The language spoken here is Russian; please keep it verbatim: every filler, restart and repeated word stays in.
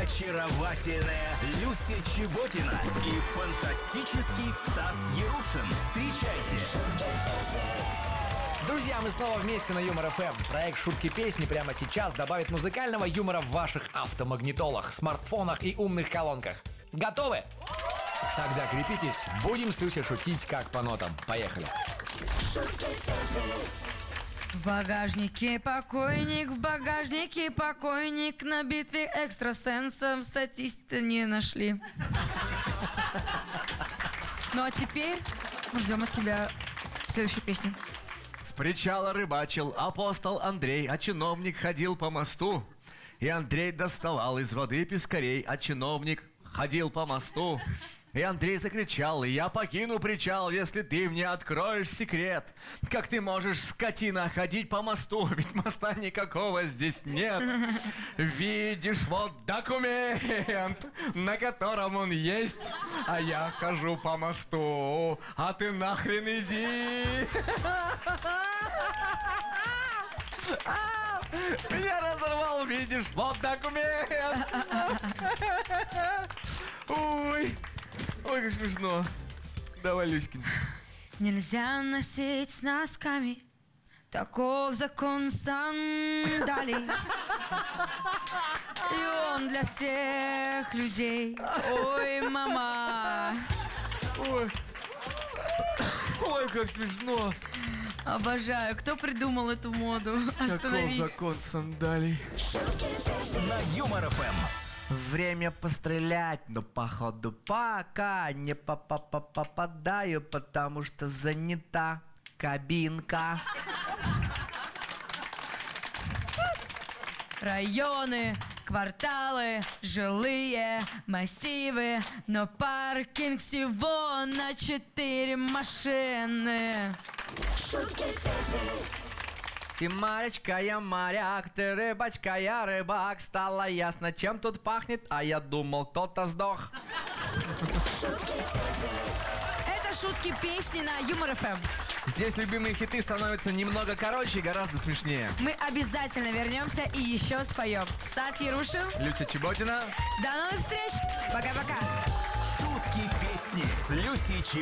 очаровательная Люся Чеботина и фантастический Стас Ярушин. Встречайте! Друзья, мы снова вместе на Юмор эф эм. Проект «Шутки песни» прямо сейчас добавит музыкального юмора в ваших автомагнитолах, смартфонах и умных колонках. Готовы? Тогда крепитесь, будем с Люсей шутить как по нотам. Поехали. В багажнике покойник, в багажнике покойник. На битве экстрасенсов статиста не нашли. Ну а теперь мы ждем от тебя следующую песню. С причала рыбачил апостол Андрей, а чиновник ходил по мосту. И Андрей доставал из воды пескарей, а чиновник ходил по мосту. И Андрей закричал: я покину причал, если ты мне откроешь секрет. Как ты можешь, скотина, ходить по мосту, ведь моста никакого здесь нет. Видишь, вот документ, на котором он есть, а я хожу по мосту, а ты нахрен иди. Меня разорвал, видишь, вот документ. Ой. Ой, как смешно. Давай, Люськин. Нельзя носить с носками, таков закон сандалий. И он для всех людей. Ой, мама. Ой. Ой, как смешно. Обожаю. Кто придумал эту моду? Остановись. Таков закон сандалий. На Юмор эф эм. Время пострелять, но походу пока не попадаю, потому что занята кабинка. Районы, кварталы, жилые массивы, но паркинг всего на четыре машины. Ты Маречка, я моряк, ты рыбачка, я рыбак. Стало ясно, чем тут пахнет, а я думал, кто-то сдох. Это шутки песни на Юмор эф эм. Здесь любимые хиты становятся немного короче и гораздо смешнее. Мы обязательно вернемся и еще споем. Стас Ярушин, Люся Чеботина. до новых встреч. Пока-пока. Шутки песни с Люсей Чеботиной.